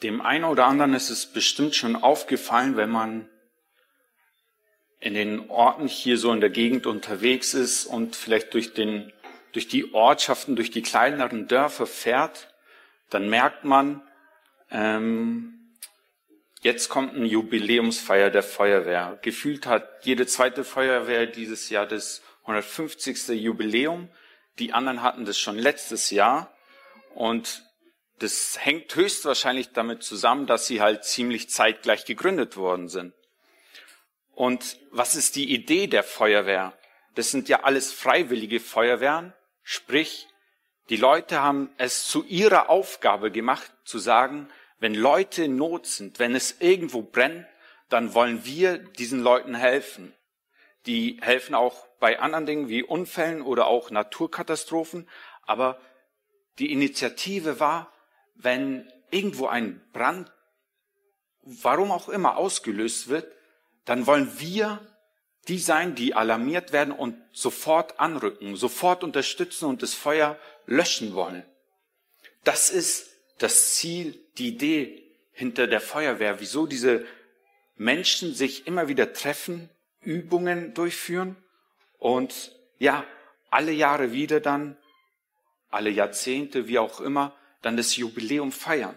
Dem einen oder anderen ist es bestimmt schon aufgefallen, wenn man in den Orten hier so in der Gegend unterwegs ist und vielleicht durch die Ortschaften, durch die kleineren Dörfer fährt, dann merkt man, jetzt kommt eine Jubiläumsfeier der Feuerwehr. Gefühlt hat jede zweite Feuerwehr dieses Jahr das 150. Jubiläum. Die anderen hatten das schon letztes Jahr. Und das hängt höchstwahrscheinlich damit zusammen, dass sie halt ziemlich zeitgleich gegründet worden sind. Und was ist die Idee der Feuerwehr? Das sind ja alles freiwillige Feuerwehren. Sprich, die Leute haben es zu ihrer Aufgabe gemacht, zu sagen, wenn Leute in Not sind, wenn es irgendwo brennt, dann wollen wir diesen Leuten helfen. Die helfen auch bei anderen Dingen wie Unfällen oder auch Naturkatastrophen. Aber die Initiative war, wenn irgendwo ein Brand, warum auch immer, ausgelöst wird, dann wollen wir die sein, die alarmiert werden und sofort anrücken, sofort unterstützen und das Feuer löschen wollen. Das ist das Ziel, die Idee hinter der Feuerwehr, wieso diese Menschen sich immer wieder treffen, Übungen durchführen und ja, alle Jahre wieder dann, alle Jahrzehnte, wie auch immer, dann das Jubiläum feiern.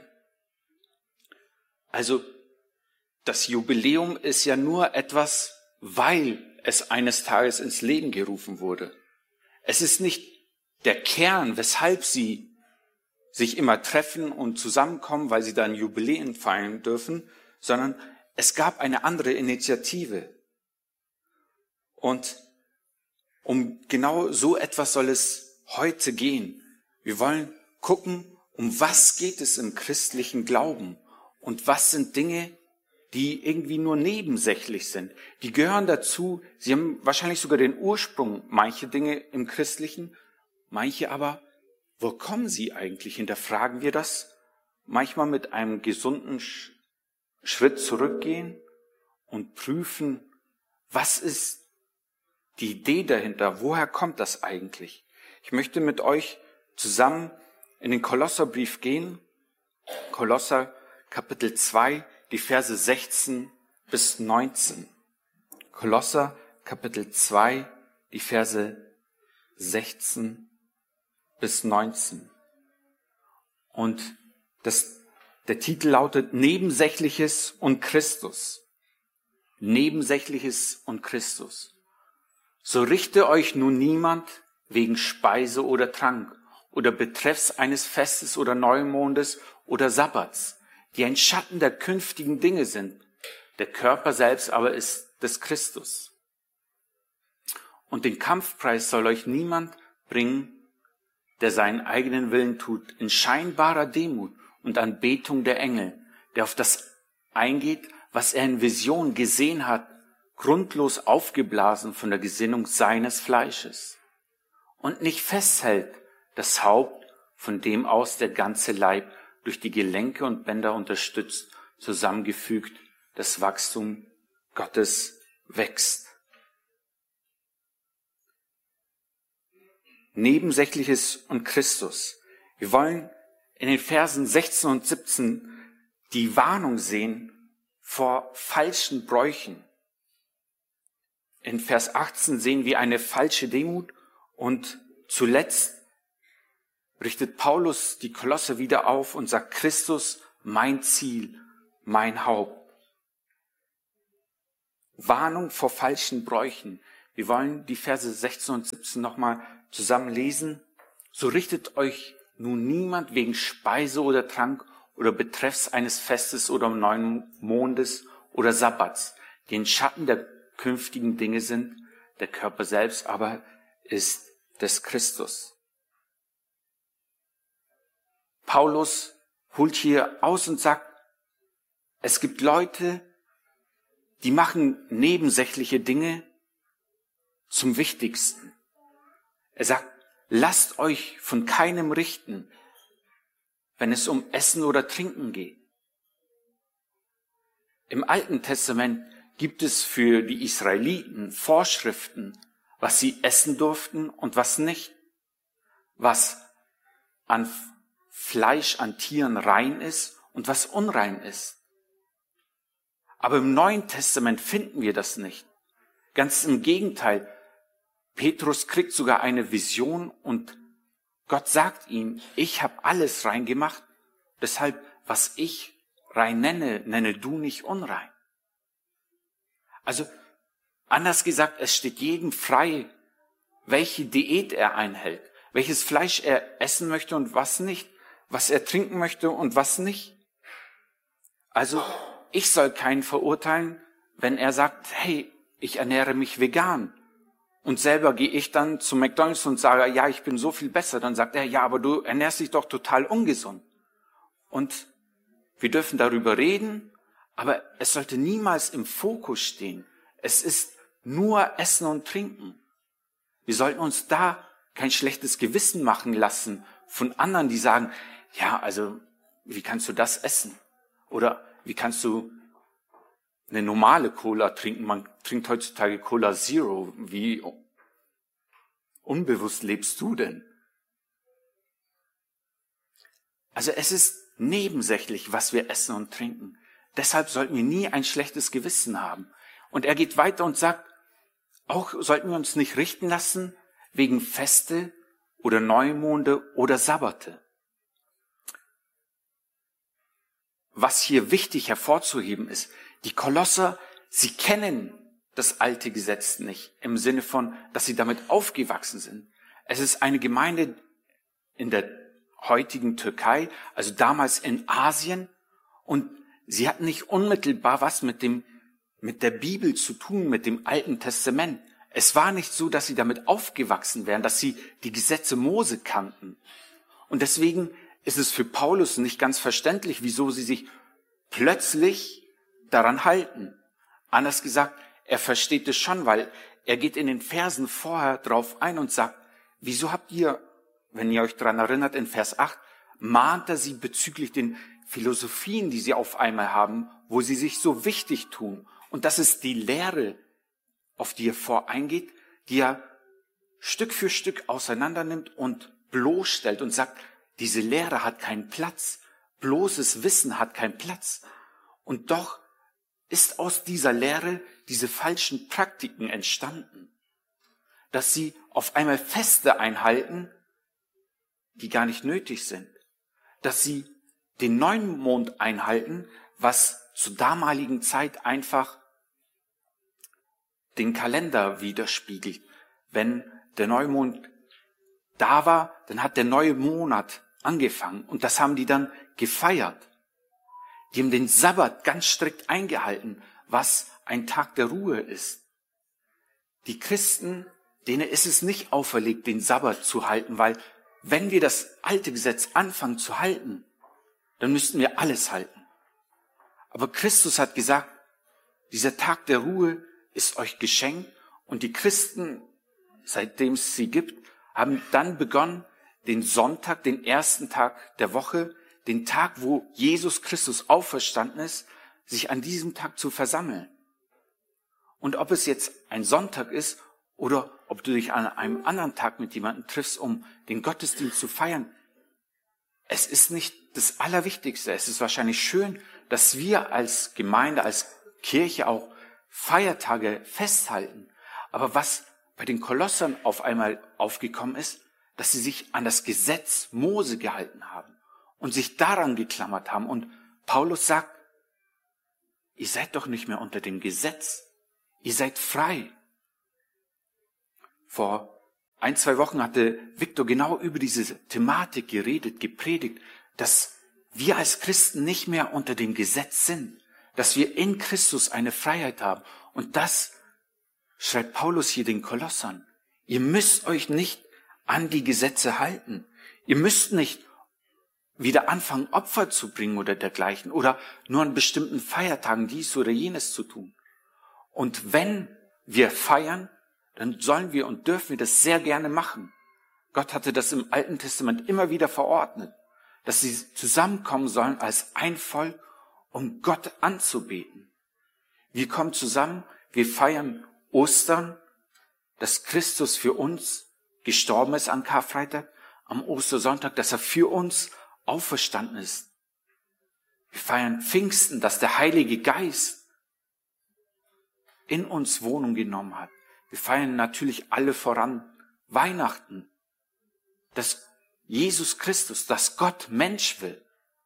Also das Jubiläum ist ja nur etwas, weil es eines Tages ins Leben gerufen wurde. Es ist nicht der Kern, weshalb sie sich immer treffen und zusammenkommen, weil sie dann Jubiläen feiern dürfen, sondern es gab eine andere Initiative. Und um genau so etwas soll es heute gehen. Wir wollen gucken, um was geht es im christlichen Glauben und was sind Dinge, die irgendwie nur nebensächlich sind. Die gehören dazu, sie haben wahrscheinlich sogar den Ursprung, manche Dinge im Christlichen, manche aber, wo kommen sie eigentlich? Hinterfragen wir das? Manchmal mit einem gesunden Schritt zurückgehen und prüfen, was ist die Idee dahinter? Woher kommt das eigentlich? Ich möchte mit euch zusammen in den Kolosserbrief gehen. Kolosser Kapitel 2, die Verse 16 bis 19. Kolosser Kapitel 2, die Verse 16 bis 19. Und der Titel lautet Nebensächliches und Christus. Nebensächliches und Christus. So richte euch nun niemand wegen Speise oder Trank oder betreffs eines Festes oder Neumondes oder Sabbats, die ein Schatten der künftigen Dinge sind. Der Körper selbst aber ist des Christus. Und den Kampfpreis soll euch niemand bringen, der seinen eigenen Willen tut, in scheinbarer Demut und Anbetung der Engel, der auf das eingeht, was er in Vision gesehen hat, grundlos aufgeblasen von der Gesinnung seines Fleisches, und nicht festhält das Haupt, von dem aus der ganze Leib durch die Gelenke und Bänder unterstützt, zusammengefügt, das Wachstum Gottes wächst. Nebensächliches und Christus. Wir wollen in den Versen 16 und 17 die Warnung sehen vor falschen Bräuchen. In Vers 18 sehen wir eine falsche Demut und zuletzt richtet Paulus die Kolosser wieder auf und sagt, Christus, mein Ziel, mein Haupt. Warnung vor falschen Bräuchen. Wir wollen die Verse 16 und 17 nochmal zusammen lesen. So richtet euch nun niemand wegen Speise oder Trank oder betreffs eines Festes oder neuen Mondes oder Sabbats, die ein Schatten der künftigen Dinge sind, der Körper selbst aber ist des Christus. Paulus holt hier aus und sagt, es gibt Leute, die machen nebensächliche Dinge zum Wichtigsten. Er sagt, lasst euch von keinem richten, wenn es um Essen oder Trinken geht. Im Alten Testament gibt es für die Israeliten Vorschriften, was sie essen durften und was nicht, was an Fleisch an Tieren rein ist und was unrein ist. Aber im Neuen Testament finden wir das nicht. Ganz im Gegenteil. Petrus kriegt sogar eine Vision und Gott sagt ihm, ich habe alles rein gemacht. Deshalb, was ich rein nenne du nicht unrein. Also, anders gesagt, es steht jedem frei, welche Diät er einhält, welches Fleisch er essen möchte und was nicht, was er trinken möchte und was nicht. Also, ich soll keinen verurteilen, wenn er sagt, hey, ich ernähre mich vegan. Und selber gehe ich dann zu McDonald's und sage, ja, ich bin so viel besser. Dann sagt er, ja, aber du ernährst dich doch total ungesund. Und wir dürfen darüber reden, aber es sollte niemals im Fokus stehen. Es ist nur Essen und Trinken. Wir sollten uns da kein schlechtes Gewissen machen lassen von anderen, die sagen, ja, also, wie kannst du das essen? Oder wie kannst du eine normale Cola trinken? Man trinkt heutzutage Cola Zero. Wie unbewusst lebst du denn? Also es ist nebensächlich, was wir essen und trinken. Deshalb sollten wir nie ein schlechtes Gewissen haben. Und er geht weiter und sagt, auch sollten wir uns nicht richten lassen wegen Feste oder Neumonde oder Sabbate. Was hier wichtig hervorzuheben ist, die Kolosser, sie kennen das alte Gesetz nicht, im Sinne von, dass sie damit aufgewachsen sind. Es ist eine Gemeinde in der heutigen Türkei, also damals in Asien, und sie hatten nicht unmittelbar was mit der Bibel zu tun, mit dem Alten Testament. Es war nicht so, dass sie damit aufgewachsen wären, dass sie die Gesetze Mose kannten. Und deswegen ist es für Paulus nicht ganz verständlich, wieso sie sich plötzlich daran halten. Anders gesagt, er versteht es schon, weil er geht in den Versen vorher drauf ein und sagt, wieso habt ihr, wenn ihr euch daran erinnert, in Vers 8, mahnt er sie bezüglich den Philosophien, die sie auf einmal haben, wo sie sich so wichtig tun. Und das ist die Lehre, auf die er voreingeht, die er Stück für Stück auseinander nimmt und bloßstellt und sagt, diese Lehre hat keinen Platz, bloßes Wissen hat keinen Platz. Und doch ist aus dieser Lehre diese falschen Praktiken entstanden, dass sie auf einmal Feste einhalten, die gar nicht nötig sind, dass sie den Neumond einhalten, was zur damaligen Zeit einfach den Kalender widerspiegelt. Wenn der Neumond da war, dann hat der neue Monat angefangen und das haben die dann gefeiert. Die haben den Sabbat ganz strikt eingehalten, was ein Tag der Ruhe ist. Die Christen, denen ist es nicht auferlegt, den Sabbat zu halten, weil wenn wir das alte Gesetz anfangen zu halten, dann müssten wir alles halten. Aber Christus hat gesagt, dieser Tag der Ruhe ist euch geschenkt und die Christen, seitdem es sie gibt, haben dann begonnen, den Sonntag, den ersten Tag der Woche, den Tag, wo Jesus Christus auferstanden ist, sich an diesem Tag zu versammeln. Und ob es jetzt ein Sonntag ist oder ob du dich an einem anderen Tag mit jemandem triffst, um den Gottesdienst zu feiern, es ist nicht das Allerwichtigste. Es ist wahrscheinlich schön, dass wir als Gemeinde, als Kirche auch Feiertage festhalten. Aber was bei den Kolossern auf einmal aufgekommen ist, dass sie sich an das Gesetz Mose gehalten haben und sich daran geklammert haben. Und Paulus sagt, ihr seid doch nicht mehr unter dem Gesetz. Ihr seid frei. Vor 1-2 Wochen hatte Victor genau über diese Thematik geredet, gepredigt, dass wir als Christen nicht mehr unter dem Gesetz sind, dass wir in Christus eine Freiheit haben. Und das schreibt Paulus hier den Kolossern. Ihr müsst euch nicht an die Gesetze halten. Ihr müsst nicht wieder anfangen, Opfer zu bringen oder dergleichen oder nur an bestimmten Feiertagen dies oder jenes zu tun. Und wenn wir feiern, dann sollen wir und dürfen wir das sehr gerne machen. Gott hatte das im Alten Testament immer wieder verordnet, dass sie zusammenkommen sollen als ein Volk, um Gott anzubeten. Wir kommen zusammen, wir feiern Ostern, dass Christus für uns gestorben ist an Karfreitag, am Ostersonntag, dass er für uns auferstanden ist. Wir feiern Pfingsten, dass der Heilige Geist in uns Wohnung genommen hat. Wir feiern natürlich alle voran Weihnachten, dass Jesus Christus, dass Gott Mensch will.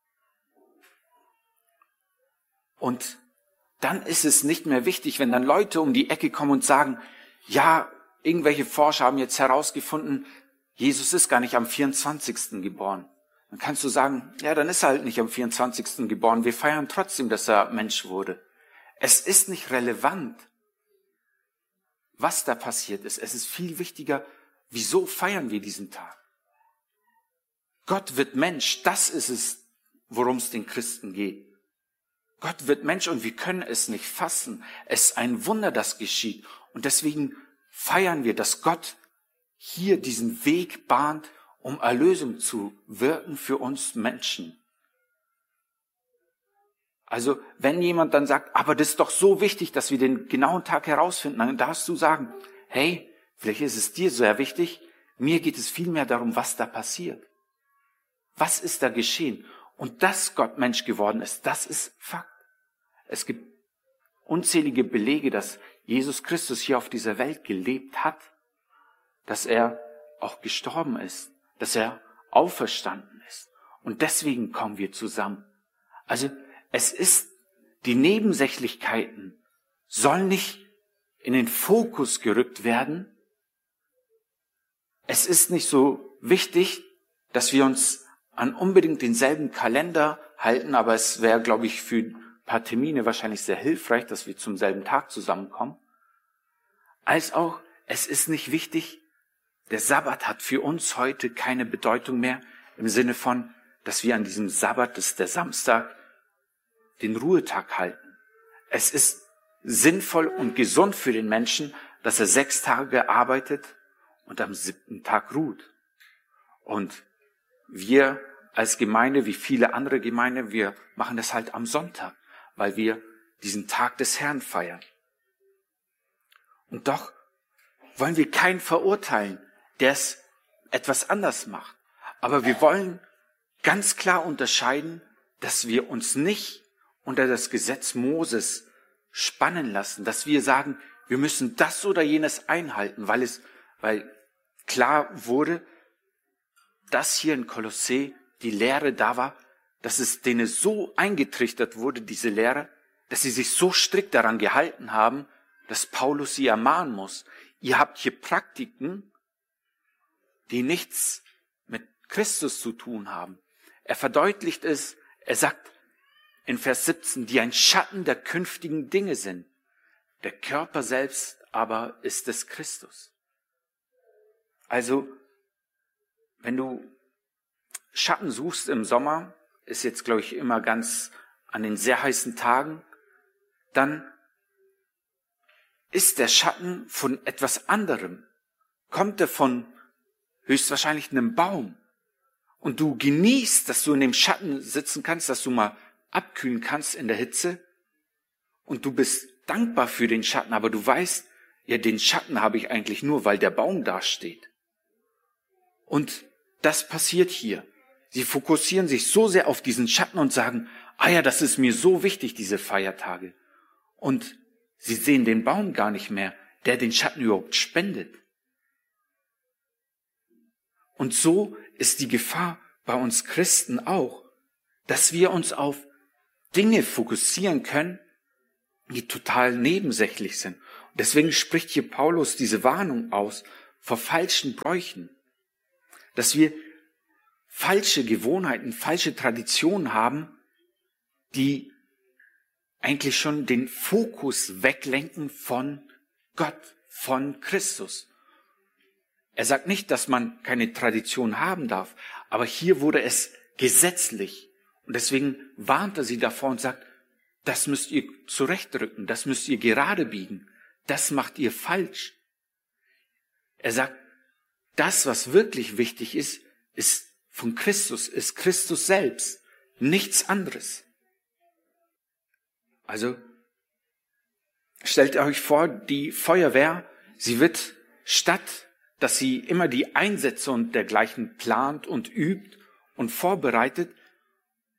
Und dann ist es nicht mehr wichtig, wenn dann Leute um die Ecke kommen und sagen, ja, irgendwelche Forscher haben jetzt herausgefunden, Jesus ist gar nicht am 24. geboren. Dann kannst du sagen, ja, dann ist er halt nicht am 24. geboren. Wir feiern trotzdem, dass er Mensch wurde. Es ist nicht relevant, was da passiert ist. Es ist viel wichtiger, wieso feiern wir diesen Tag? Gott wird Mensch, das ist es, worum es den Christen geht. Gott wird Mensch und wir können es nicht fassen. Es ist ein Wunder, das geschieht. Und deswegen feiern wir, dass Gott hier diesen Weg bahnt, um Erlösung zu wirken für uns Menschen. Also wenn jemand dann sagt, aber das ist doch so wichtig, dass wir den genauen Tag herausfinden, dann darfst du sagen, hey, vielleicht ist es dir sehr wichtig, mir geht es vielmehr darum, was da passiert. Was ist da geschehen? Und dass Gott Mensch geworden ist, das ist Fakt. Es gibt unzählige Belege, dass Jesus Christus hier auf dieser Welt gelebt hat, dass er auch gestorben ist, dass er auferstanden ist. Und deswegen kommen wir zusammen. Also es ist, die Nebensächlichkeiten sollen nicht in den Fokus gerückt werden. Es ist nicht so wichtig, dass wir uns an unbedingt denselben Kalender halten, aber es wäre, glaube ich, für ein paar Termine wahrscheinlich sehr hilfreich, dass wir zum selben Tag zusammenkommen. Als auch, es ist nicht wichtig, der Sabbat hat für uns heute keine Bedeutung mehr im Sinne von, dass wir an diesem Sabbat, das ist der Samstag, den Ruhetag halten. Es ist sinnvoll und gesund für den Menschen, dass er 6 Tage arbeitet und am 7. Tag ruht. Und wir als Gemeinde, wie viele andere Gemeinden, wir machen das halt am Sonntag, weil wir diesen Tag des Herrn feiern. Und doch wollen wir keinen verurteilen, der es etwas anders macht. Aber wir wollen ganz klar unterscheiden, dass wir uns nicht unter das Gesetz Moses spannen lassen, dass wir sagen, wir müssen das oder jenes einhalten, weil klar wurde, dass hier in Kolossä die Lehre da war, dass es denen so eingetrichtert wurde, diese Lehre, dass sie sich so strikt daran gehalten haben, dass Paulus sie ermahnen muss. Ihr habt hier Praktiken, die nichts mit Christus zu tun haben. Er verdeutlicht es, er sagt in Vers 17, die ein Schatten der künftigen Dinge sind. Der Körper selbst aber ist des Christus. Also, wenn du Schatten suchst im Sommer, ist jetzt, glaube ich, immer ganz an den sehr heißen Tagen, dann ist der Schatten von etwas anderem. Kommt er von höchstwahrscheinlich einem Baum. Und du genießt, dass du in dem Schatten sitzen kannst, dass du mal abkühlen kannst in der Hitze. Und du bist dankbar für den Schatten, aber du weißt, ja, den Schatten habe ich eigentlich nur, weil der Baum da steht. Und das passiert hier. Sie fokussieren sich so sehr auf diesen Schatten und sagen, ah ja, das ist mir so wichtig, diese Feiertage. Und sie sehen den Baum gar nicht mehr, der den Schatten überhaupt spendet. Und so ist die Gefahr bei uns Christen auch, dass wir uns auf Dinge fokussieren können, die total nebensächlich sind. Und deswegen spricht hier Paulus diese Warnung aus vor falschen Bräuchen, dass wir falsche Gewohnheiten, falsche Traditionen haben, die eigentlich schon den Fokus weglenken von Gott, von Christus. Er sagt nicht, dass man keine Tradition haben darf, aber hier wurde es gesetzlich. Und deswegen warnt er sie davor und sagt, das müsst ihr zurechtrücken, das müsst ihr gerade biegen, das macht ihr falsch. Er sagt, das, was wirklich wichtig ist, ist von Christus, ist Christus selbst, nichts anderes. Also stellt euch vor, die Feuerwehr, sie wird statt, dass sie immer die Einsätze und dergleichen plant und übt und vorbereitet,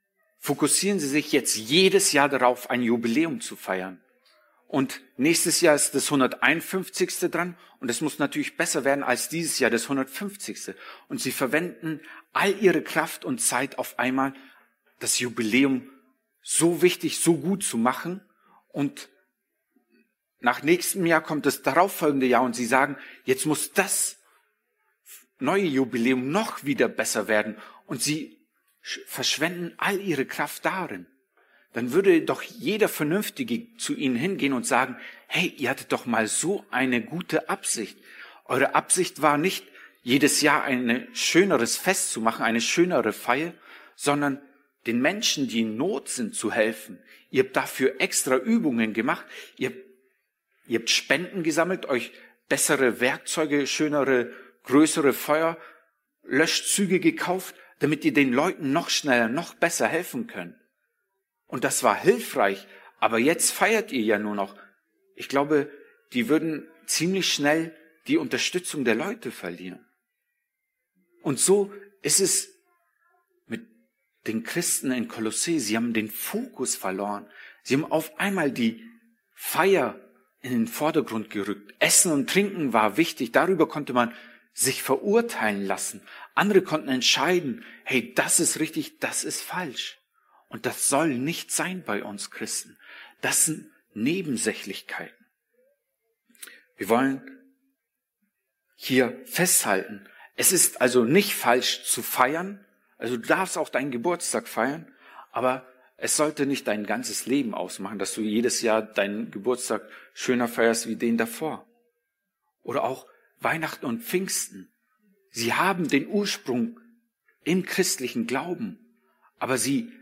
fokussieren Sie sich jetzt jedes Jahr darauf, ein Jubiläum zu feiern. Und nächstes Jahr ist das 151. dran und es muss natürlich besser werden als dieses Jahr das 150. Und Sie verwenden all Ihre Kraft und Zeit auf einmal, das Jubiläum so wichtig, so gut zu machen. Und nach nächstem Jahr kommt das darauffolgende Jahr und Sie sagen, jetzt muss das neue Jubiläum noch wieder besser werden. Und Sie verschwenden all Ihre Kraft darin. Dann würde doch jeder Vernünftige zu Ihnen hingehen und sagen, hey, ihr hattet doch mal so eine gute Absicht. Eure Absicht war nicht, jedes Jahr ein schöneres Fest zu machen, eine schönere Feier, sondern den Menschen, die in Not sind, zu helfen. Ihr habt dafür extra Übungen gemacht. Ihr habt Spenden gesammelt, euch bessere Werkzeuge, schönere, größere Feuerlöschzüge gekauft, damit ihr den Leuten noch schneller, noch besser helfen könnt. Und das war hilfreich, aber jetzt feiert ihr ja nur noch. Ich glaube, die würden ziemlich schnell die Unterstützung der Leute verlieren. Und so ist es mit den Christen in Kolossä. Sie haben den Fokus verloren. Sie haben auf einmal die Feier in den Vordergrund gerückt. Essen und Trinken war wichtig. Darüber konnte man sich verurteilen lassen. Andere konnten entscheiden, hey, das ist richtig, das ist falsch. Und das soll nicht sein bei uns Christen. Das sind Nebensächlichkeiten. Wir wollen hier festhalten, es ist also nicht falsch zu feiern. Also du darfst auch deinen Geburtstag feiern, aber es sollte nicht dein ganzes Leben ausmachen, dass du jedes Jahr deinen Geburtstag schöner feierst wie den davor. Oder auch Weihnachten und Pfingsten. Sie haben den Ursprung im christlichen Glauben, aber sie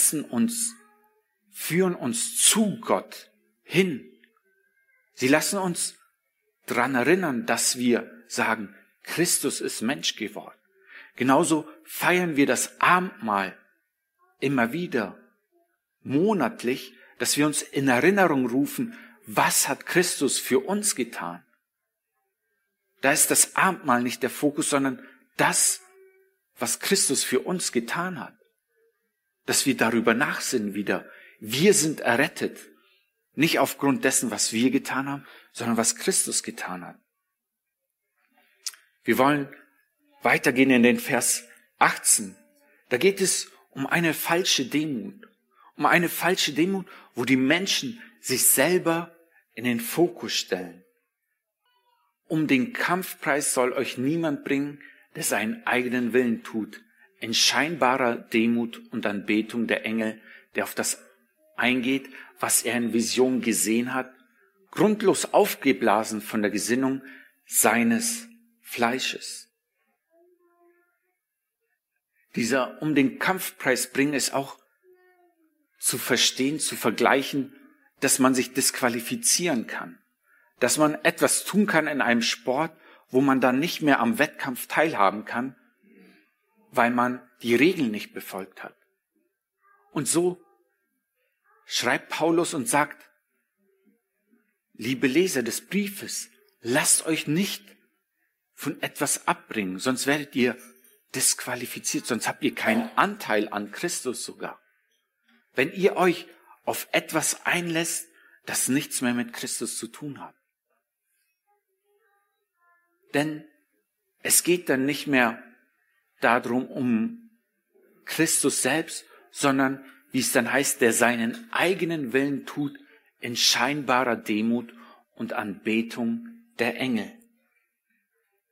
führen uns zu Gott hin. Sie lassen uns daran erinnern, dass wir sagen, Christus ist Mensch geworden. Genauso feiern wir das Abendmahl immer wieder, monatlich, dass wir uns in Erinnerung rufen, was hat Christus für uns getan. Da ist das Abendmahl nicht der Fokus, sondern das, was Christus für uns getan hat. Dass wir darüber nachsinnen wieder. Wir sind errettet. Nicht aufgrund dessen, was wir getan haben, sondern was Christus getan hat. Wir wollen weitergehen in den Vers 18. Da geht es um eine falsche Demut. Um eine falsche Demut, wo die Menschen sich selber in den Fokus stellen. Um den Kampfpreis soll euch niemand bringen, der seinen eigenen Willen tut. In scheinbarer Demut und Anbetung der Engel, der auf das eingeht, was er in Vision gesehen hat, grundlos aufgeblasen von der Gesinnung seines Fleisches. Dieser um den Kampfpreis bringen ist auch zu verstehen, zu vergleichen, dass man sich disqualifizieren kann. Dass man etwas tun kann in einem Sport, wo man dann nicht mehr am Wettkampf teilhaben kann, weil man die Regeln nicht befolgt hat. Und so schreibt Paulus und sagt, liebe Leser des Briefes, lasst euch nicht von etwas abbringen, sonst werdet ihr disqualifiziert, sonst habt ihr keinen Anteil an Christus sogar. Wenn ihr euch auf etwas einlässt, das nichts mehr mit Christus zu tun hat. Denn es geht dann nicht mehr darum, um Christus selbst, sondern, wie es dann heißt, der seinen eigenen Willen tut in scheinbarer Demut und Anbetung der Engel.